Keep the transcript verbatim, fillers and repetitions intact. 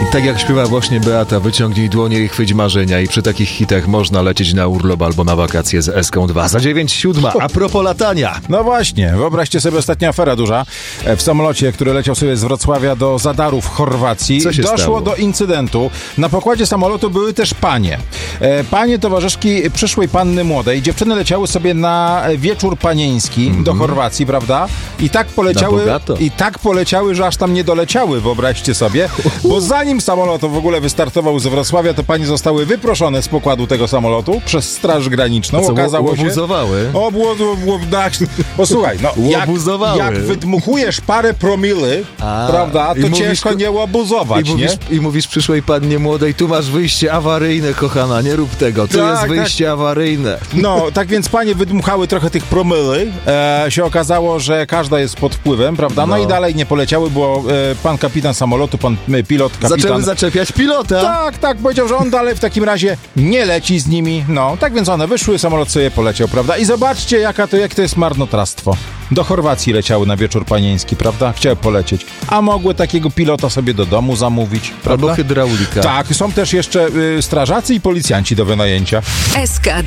Tak jak śpiewa właśnie Beata, wyciągnij dłonie i chwyć marzenia i przy takich hitach można lecieć na urlop albo na wakacje z Eską dwa. Za dziewięć siódma. A propos latania. No właśnie, wyobraźcie sobie ostatnia afera duża. W samolocie, który leciał sobie z Wrocławia do Zadaru w Chorwacji, Co się doszło stało? do incydentu. Na pokładzie samolotu były też panie. Panie towarzyszki przyszłej panny młodej. Dziewczyny leciały sobie na wieczór panieński mm-hmm. do Chorwacji, prawda? I tak poleciały, i tak poleciały, że aż tam nie doleciały, wyobraźcie sobie. Bo zanim samolot w ogóle wystartował z Wrocławia, to panie zostały wyproszone z pokładu tego samolotu przez Straż Graniczną. Co, Okazało się... łobuzowały? Posłuchaj, no, jak, łobuzowały. jak wydmuchujesz parę promily, A, prawda, to ciężko mówisz, nie łobuzować, i mówisz, nie? I mówisz przyszłej pannie młodej, tu masz wyjście awaryjne, kochana, nie rób tego, tu tak, jest wyjście tak. awaryjne. No, tak więc panie wydmuchały trochę tych promyly, e, się okazało, że każda jest pod wpływem, prawda, no, no i dalej nie poleciały, bo e, pan kapitan samolotu, pan e, pilot, kapitan... Zaczęły zaczepiać pilota. Tak, tak, powiedział, że on dalej w takim razie nie leci z nimi, no, tak więc one wyszły, samolot sobie poleciał, prawda, i zobaczcie, jaka to, jak to jest marnotrawstwo. Do Chorwacji leciały na wieczór panieński, prawda? Chciały polecieć. A mogły takiego pilota sobie do domu zamówić, prawda? Albo hydraulika. Tak, są też jeszcze y, strażacy i policjanci do wynajęcia. S K